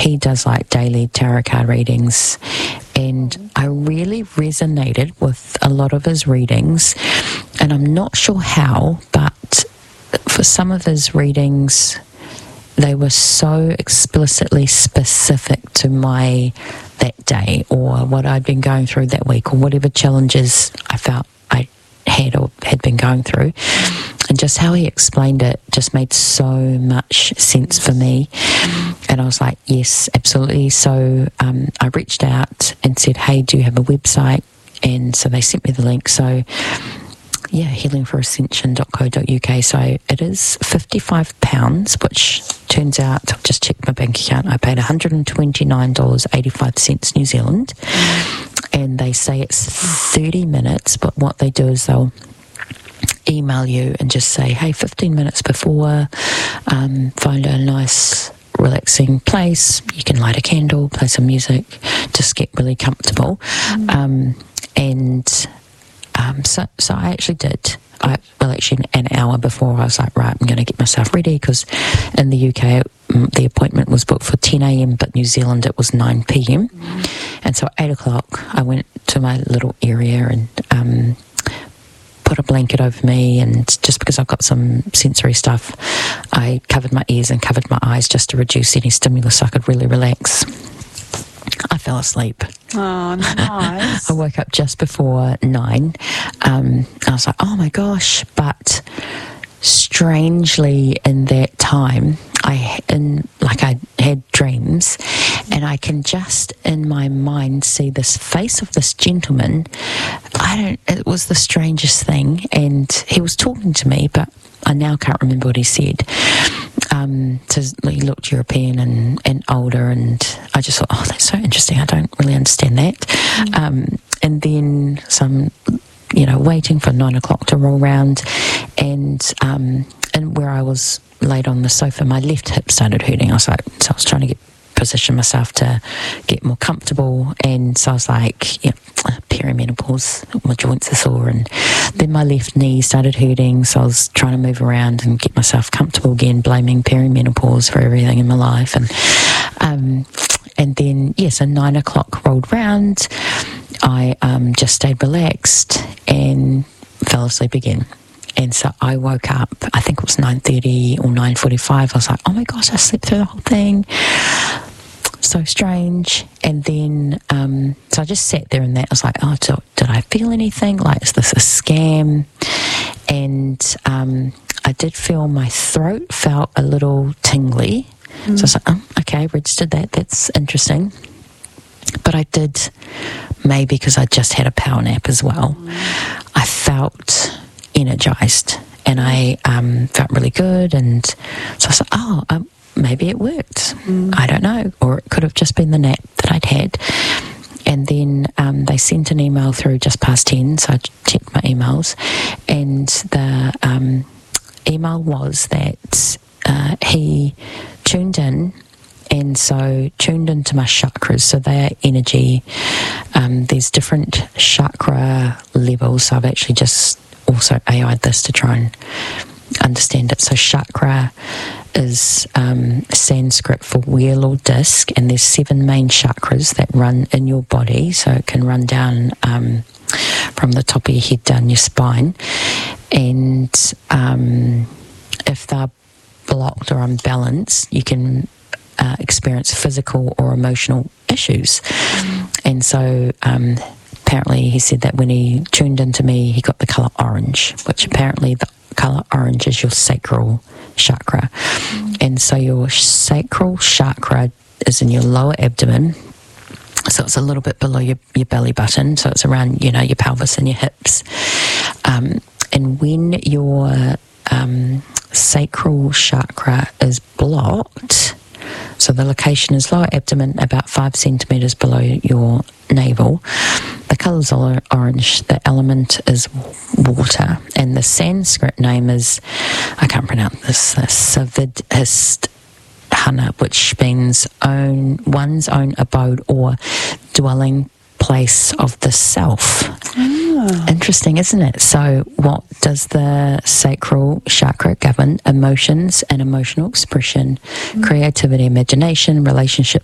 he does like daily tarot card readings, and I really resonated with a lot of his readings, and I'm not sure how, but for some of his readings, they were so explicitly specific to that day, or what I'd been going through that week, or whatever challenges I felt I had or had been going through. And just how he explained it just made so much sense for me. And I was like, yes, absolutely. So I reached out and said, hey, do you have a website? And so they sent me the link. So yeah, healingforascension.co.uk. So it is £55, which turns out, I've just checked my bank account, I paid $129.85 New Zealand. And they say it's 30 minutes, but what they do is they'll email you and just say, hey, 15 minutes before, find a nice relaxing place, you can light a candle, play some music, just get really comfortable. So I actually did. Actually an hour before, I was like, right, I'm going to get myself ready, because in the UK the appointment was booked for 10 a.m, but New Zealand it was 9 p.m. And so at 8 o'clock I went to my little area and put a blanket over me, and just because I've got some sensory stuff, I covered my ears and covered my eyes just to reduce any stimulus so I could really relax. I fell asleep. Oh, nice. I woke up just before 9. I was like, oh my gosh. But strangely in that time, I had dreams, and I can just in my mind see this face of this gentleman. It was the strangest thing, and he was talking to me, but I now can't remember what he said. So he looked European and older, and I just thought, oh, that's so interesting. I don't really understand that. And then some, waiting for 9 o'clock to roll round, and where I was laid on the sofa, my left hip started hurting. I was trying to position myself to get more comfortable, and so I was like, perimenopause, my joints are sore, and then my left knee started hurting, so I was trying to move around and get myself comfortable again, blaming perimenopause for everything in my life. And then so 9 o'clock rolled round, I just stayed relaxed and fell asleep again. And so I woke up, I think it was 9:30 or 9:45. I was like, oh my gosh, I slept through the whole thing. So strange. And then, so I just sat there in that. I was like, oh, did I feel anything? Like, is this a scam? And I did feel my throat felt a little tingly. So I was like, oh, okay, registered that. That's interesting. But I did, maybe because I just had a power nap as well, I felt energized, and I felt really good. And so I was like, oh, maybe it worked. I don't know. Or it could have just been the nap that I'd had. And then they sent an email through just past 10, so I checked my emails, and the email was that he tuned in, and so tuned into my chakras. So they are energy. There's different chakra levels, so I've actually just also AI'd this to try and understand it. So chakra is Sanskrit for wheel or disc, and there's 7 main chakras that run in your body. So it can run down from the top of your head down your spine, and if they're blocked or unbalanced, you can experience physical or emotional issues. And so apparently he said that when he tuned into me, he got the colour orange, which apparently the colour orange is your sacral chakra. And so your sacral chakra is in your lower abdomen, so it's a little bit below your belly button, so it's around your pelvis and your hips. And when your sacral chakra is blocked, so the location is lower abdomen, about 5 centimetres below your navel, the colour's orange, the element is water, and the Sanskrit name is, I can't pronounce this, Savidhisthana, which means one's own abode or dwelling place of the self. Interesting, isn't it? So what does the sacral chakra govern? Emotions and emotional expression, creativity, imagination, relationship,